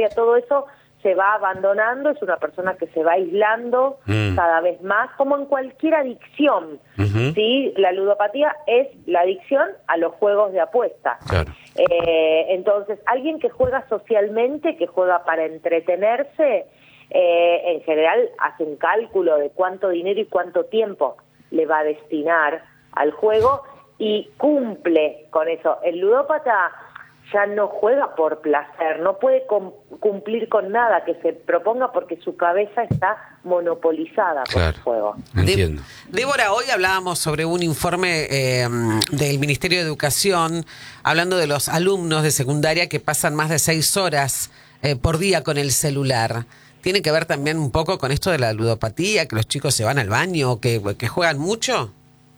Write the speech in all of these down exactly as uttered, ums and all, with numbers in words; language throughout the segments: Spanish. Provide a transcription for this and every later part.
secundaria, todo eso se va abandonando, es una persona que se va aislando mm. cada vez más, como en cualquier adicción, uh-huh. ¿sí? La ludopatía es la adicción a los juegos de apuesta. Claro. Eh, entonces, alguien que juega socialmente, que juega para entretenerse, eh, en general hace un cálculo de cuánto dinero y cuánto tiempo le va a destinar al juego y cumple con eso. El ludópata ya no juega por placer, no puede com- cumplir con nada que se proponga porque su cabeza está monopolizada por claro, el juego. Entiendo. De- Débora, hoy hablábamos sobre un informe eh, del Ministerio de Educación hablando de los alumnos de secundaria que pasan más de seis horas eh, por día con el celular. ¿Tiene que ver también un poco con esto de la ludopatía, que los chicos se van al baño, que, que juegan mucho?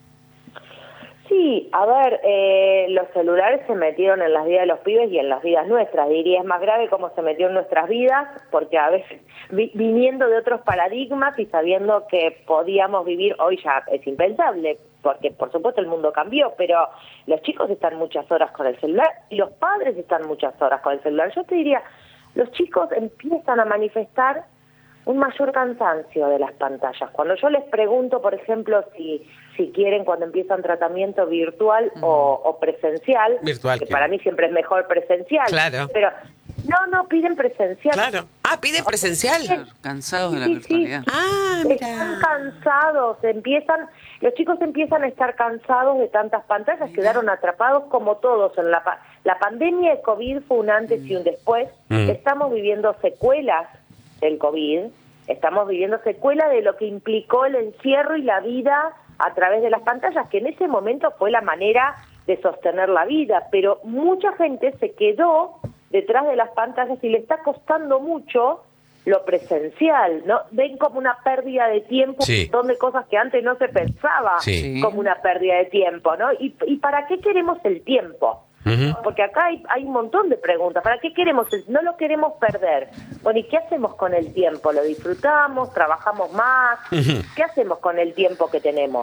Sí, a ver, eh, los celulares se metieron en las vidas de los pibes y en las vidas nuestras. Diría, es más grave cómo se metió en nuestras vidas, porque a veces vi, viniendo de otros paradigmas y sabiendo que podíamos vivir, hoy ya es impensable, porque por supuesto el mundo cambió, pero los chicos están muchas horas con el celular y los padres están muchas horas con el celular. Yo te diría, los chicos empiezan a manifestar un mayor cansancio de las pantallas. Cuando yo les pregunto, por ejemplo, si si quieren cuando empiezan tratamiento virtual uh-huh. o, o presencial, virtual, que ¿qué? Para mí siempre es mejor presencial, claro. pero no, no, piden presencial. Claro. Ah, piden presencial. Claro, cansados de la sí, virtualidad. Sí. Ah, mira. Están cansados, empiezan, los chicos empiezan a estar cansados de tantas pantallas, mira. Quedaron atrapados como todos en la pa- la pandemia de COVID fue un antes mm. y un después. Mm. Estamos viviendo secuelas del COVID, estamos viviendo secuelas de lo que implicó el encierro y la vida a través de las pantallas, que en ese momento fue la manera de sostener la vida, pero mucha gente se quedó detrás de las pantallas y le está costando mucho lo presencial, ¿no? Ven como una pérdida de tiempo, sí. un montón de cosas que antes no se pensaba sí. como una pérdida de tiempo, ¿no? ¿Y, y para qué queremos el tiempo? Uh-huh. Porque acá hay, hay un montón de preguntas. ¿Para qué queremos? El, no lo queremos perder. Bueno, ¿y qué hacemos con el tiempo? ¿Lo disfrutamos? ¿Trabajamos más? Uh-huh. ¿Qué hacemos con el tiempo que tenemos?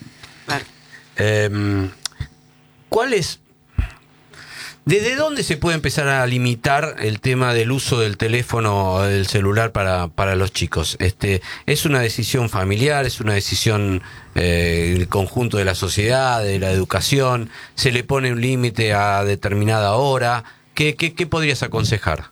Eh, ¿Cuál es? ¿Desde dónde se puede empezar a limitar el tema del uso del teléfono o del celular para, para los chicos? Este, ¿Es una decisión familiar? ¿Es una decisión eh, el conjunto de la sociedad, de la educación? ¿Se le pone un límite a determinada hora? ¿Qué, qué, qué podrías aconsejar?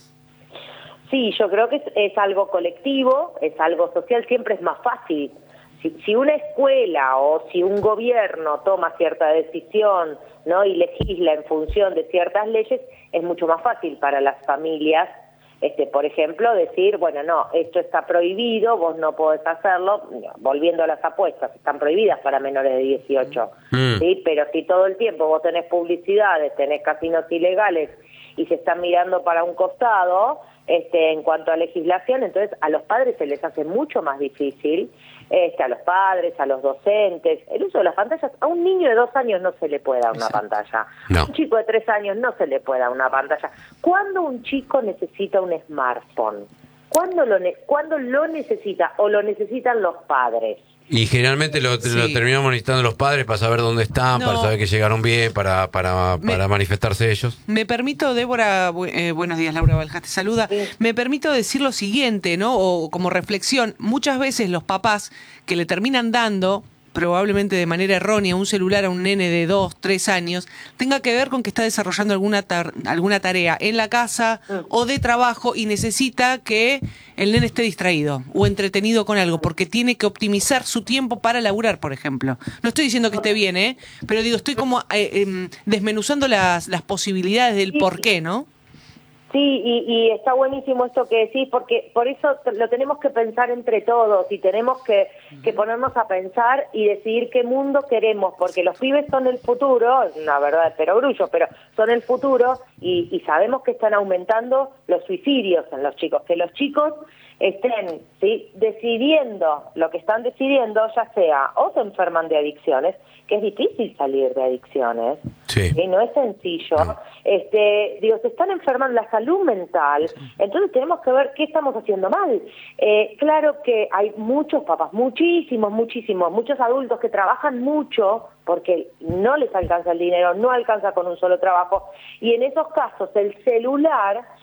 Sí, yo creo que es, es algo colectivo, es algo social, siempre es más fácil. Si, si una escuela o si un gobierno toma cierta decisión, ¿no? y legisla en función de ciertas leyes, es mucho más fácil para las familias, este, por ejemplo, decir, bueno, no, esto está prohibido, vos no podés hacerlo, volviendo a las apuestas, están prohibidas para menores de dieciocho, mm. ¿sí? Pero si todo el tiempo vos tenés publicidades, tenés casinos ilegales y se están mirando para un costado, este, en cuanto a legislación, entonces a los padres se les hace mucho más difícil, este, a los padres, a los docentes, el uso de las pantallas. A un niño de dos años no se le puede dar una Exacto. pantalla, No. a un chico de tres años no se le puede dar una pantalla. ¿Cuándo un chico necesita un smartphone? ¿Cuándo lo, ne- ¿Cuándo lo necesita o lo necesitan los padres? Y generalmente lo, Sí. lo terminamos necesitando los padres para saber dónde están, No. para saber que llegaron bien, para para, Me- para manifestarse ellos. Me permito, Débora, bu- eh, buenos días, Laura Valjas te saluda. Sí. Me permito decir lo siguiente, ¿no? O como reflexión, muchas veces los papás que le terminan dando, probablemente de manera errónea, un celular a un nene de dos, tres años, tenga que ver con que está desarrollando alguna tar- alguna tarea en la casa Mm. o de trabajo y necesita que el nene esté distraído o entretenido con algo, porque tiene que optimizar su tiempo para laburar, por ejemplo. No estoy diciendo que esté bien, ¿eh? Pero digo, estoy como eh, em, desmenuzando las, las posibilidades del Sí. por qué, ¿no? Sí, y, y está buenísimo esto que decís, porque por eso te- lo tenemos que pensar entre todos y tenemos que, que ponernos a pensar y decidir qué mundo queremos, porque los pibes son el futuro, es una verdad de perogrullo, pero son el futuro y, y sabemos que están aumentando los suicidios en los chicos, que los chicos estén ¿sí? decidiendo lo que están decidiendo, ya sea o se enferman de adicciones, que es difícil salir de adicciones, Sí. ¿sí? No es sencillo, No. este, digo, se están enfermando la salud mental, entonces tenemos que ver qué estamos haciendo mal. Eh, claro que hay muchos papás, muchísimos, muchísimos, muchos adultos que trabajan mucho porque no les alcanza el dinero, no alcanza con un solo trabajo, y en esos casos el celular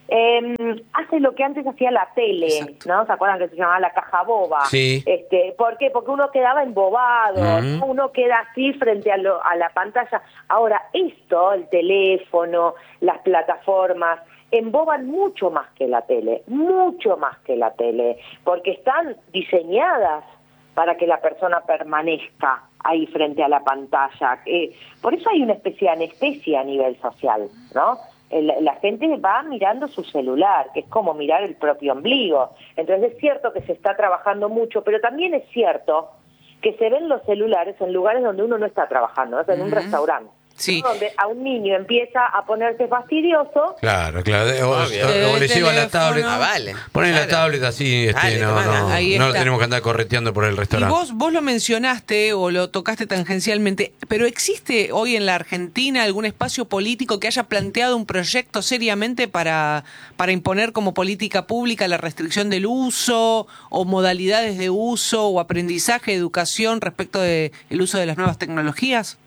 Eh, hace lo que antes hacía la tele, Exacto. ¿no? ¿Se acuerdan que se llamaba la caja boba? Sí. Este, ¿por qué? Porque uno quedaba embobado, Mm. ¿no? Uno queda así frente a, lo, a la pantalla. Ahora, esto, el teléfono, las plataformas, emboban mucho más que la tele, mucho más que la tele, porque están diseñadas para que la persona permanezca ahí frente a la pantalla. Eh, por eso hay una especie de anestesia a nivel social, ¿no? El, la gente va mirando su celular, que es como mirar el propio ombligo. Entonces es cierto que se está trabajando mucho, pero también es cierto que se ven los celulares en lugares donde uno no está trabajando, ¿no? En un Ujú. restaurante. Sí. ¿no? Donde a un niño empieza a ponerse fastidioso. Claro, claro. O, Obvio. o- o le lleva la Teléfono. tablet. Ah, vale. Ponen la Claro. tablet así, este, Dale, no, tomala. no, Ahí no lo está. tenemos que andar correteando por el Y restaurante. vos, vos lo mencionaste o lo tocaste tangencialmente, pero ¿existe hoy en la Argentina algún espacio político que haya planteado un proyecto seriamente para, para imponer como política pública la restricción del uso o modalidades de uso o aprendizaje, educación respecto del uso de las nuevas tecnologías?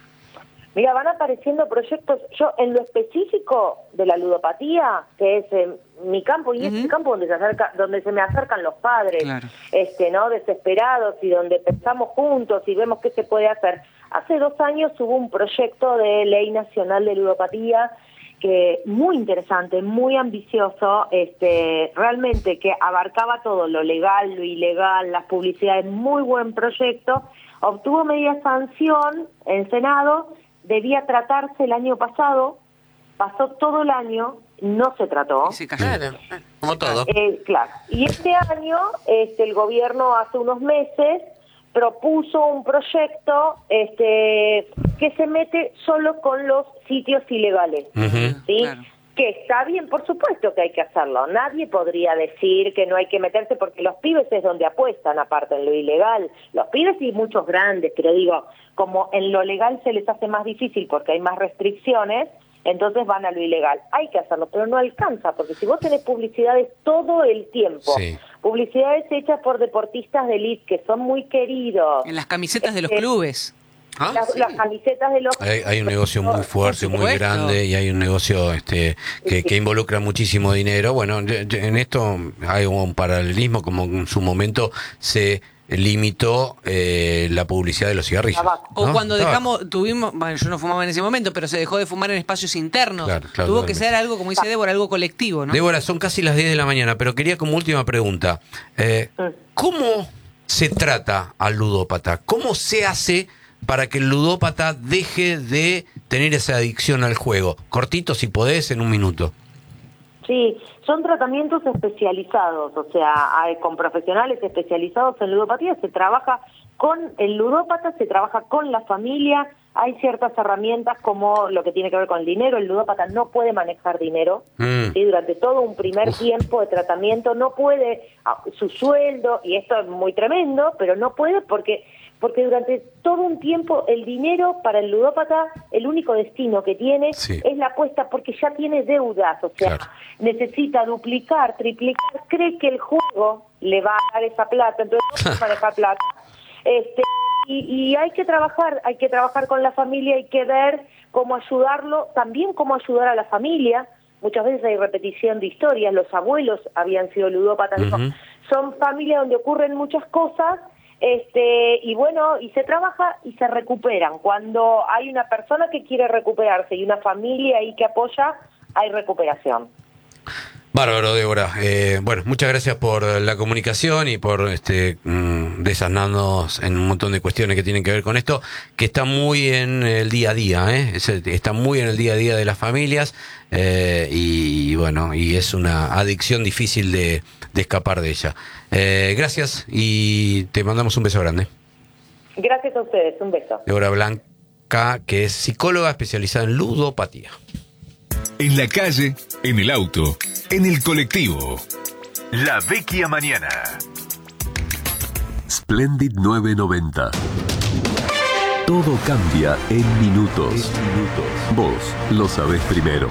Mira, van apareciendo proyectos, yo en lo específico de la ludopatía, que es eh, mi campo, y es Ujú. el campo donde se acerca, donde se me acercan los padres, Claro. este, ¿no? Desesperados, y donde pensamos juntos y vemos qué se puede hacer. Hace dos años hubo un proyecto de ley nacional de ludopatía que muy interesante, muy ambicioso, este, realmente que abarcaba todo, lo legal, lo ilegal, las publicidades, muy buen proyecto, obtuvo media sanción en Senado, debía tratarse el año pasado, pasó todo el año, no se trató. Y se cayó. Claro, como todo. Eh, claro. Y este año, este, el gobierno hace unos meses propuso un proyecto este, que se mete solo con los sitios ilegales, Ujú. ¿sí? Claro. Que está bien, por supuesto que hay que hacerlo. Nadie podría decir que no hay que meterse porque los pibes es donde apuestan, aparte en lo ilegal. Los pibes y muchos grandes, pero digo, como en lo legal se les hace más difícil porque hay más restricciones, entonces van a lo ilegal. Hay que hacerlo, pero no alcanza, porque si vos tenés publicidades todo el tiempo, Sí. publicidades hechas por deportistas de élite que son muy queridos, En las camisetas de los Este, clubes. Ah, las, sí. las camisetas de los... Hay, hay un negocio muy fuerte, Por muy supuesto. grande, y hay un negocio este que, que involucra muchísimo dinero. Bueno, ye- ye- en esto hay un paralelismo, como en su momento se limitó eh, la publicidad de los cigarrillos. Tabaco. O ¿no? cuando Tabaco. dejamos, tuvimos, bueno, yo no fumaba en ese momento, pero se dejó de fumar en espacios internos. Claro, claro, Tuvo que totalmente. ser algo, como dice Débora, algo colectivo, ¿no? Débora, son casi las diez de la mañana, pero quería como última pregunta. Eh, ¿Cómo se trata al ludópata? ¿Cómo se hace para que el ludópata deje de tener esa adicción al juego? Cortito, si podés, en un minuto. Sí, son tratamientos especializados, o sea, hay- con profesionales especializados en ludopatía, se trabaja con el ludópata, se trabaja con la familia, hay ciertas herramientas como lo que tiene que ver con el dinero, el ludópata no puede manejar dinero, Mm. ¿sí? Durante todo un primer tiempo de tratamiento no puede, ah, su sueldo, y esto es muy tremendo, pero no puede porque porque durante todo un tiempo el dinero para el ludópata, el único destino que tiene Sí. es la apuesta porque ya tiene deudas, o sea, Claro. necesita duplicar, triplicar, cree que el juego le va a dar esa plata, entonces no puede manejar plata. Este, y, y hay que trabajar, hay que trabajar con la familia, hay que ver cómo ayudarlo, también cómo ayudar a la familia. Muchas veces hay repetición de historias, los abuelos habían sido ludópatas, digo, Ujú. son familias donde ocurren muchas cosas, este y bueno, y se trabaja y se recuperan. Cuando hay una persona que quiere recuperarse y una familia ahí que apoya, hay recuperación. Bárbaro, Débora. Eh, bueno, muchas gracias por la comunicación y por este mm, desasnarnos en un montón de cuestiones que tienen que ver con esto, que está muy en el día a día, ¿eh? Es el- está muy en el día a día de las familias eh, y, y bueno, y es una adicción difícil de, de escapar de ella. Eh, gracias y te mandamos un beso grande. Gracias a ustedes, un beso. Débora Blanca, que es psicóloga especializada en ludopatía. En la calle, en el auto, en el colectivo. La Vecchia Mañana. Splendid nueve noventa. Todo cambia en minutos. Vos lo sabés primero.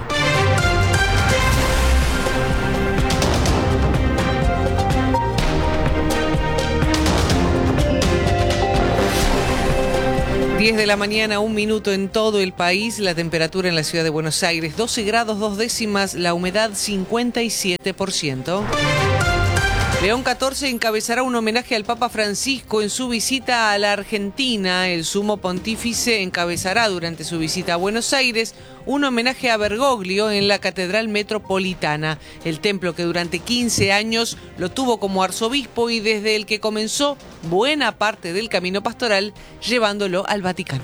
diez de la mañana, un minuto en todo el país. La temperatura en la ciudad de Buenos Aires, doce grados dos décimas, la humedad cincuenta y siete por ciento. León catorce encabezará un homenaje al Papa Francisco en su visita a la Argentina. El sumo pontífice encabezará durante su visita a Buenos Aires un homenaje a Bergoglio en la Catedral Metropolitana, el templo que durante quince años lo tuvo como arzobispo y desde el que comenzó buena parte del camino pastoral, llevándolo al Vaticano.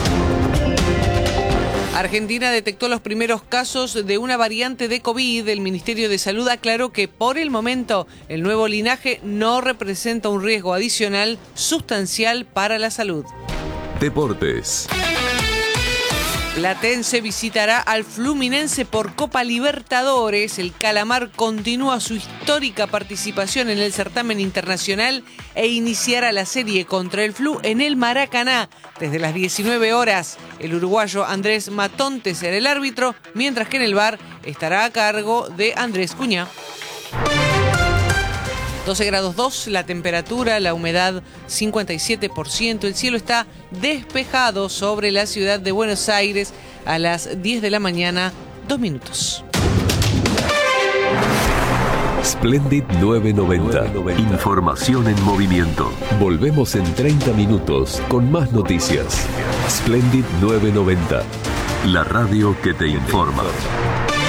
Argentina detectó los primeros casos de una variante de COVID. El Ministerio de Salud aclaró que por el momento el nuevo linaje no representa un riesgo adicional sustancial para la salud. Deportes. Platense visitará al Fluminense por Copa Libertadores. El Calamar continúa su histórica participación en el certamen internacional e iniciará la serie contra el Flu en el Maracaná. Desde las diecinueve horas, el uruguayo Andrés Matonte será el árbitro, mientras que en el V A R estará a cargo de Andrés Cuñá. doce grados dos, la temperatura, la humedad cincuenta y siete por ciento. El cielo está despejado sobre la ciudad de Buenos Aires a las diez de la mañana, dos minutos. Splendid novecientos noventa. Información en movimiento. Volvemos en treinta minutos con más noticias. Splendid novecientos noventa. La radio que te informa.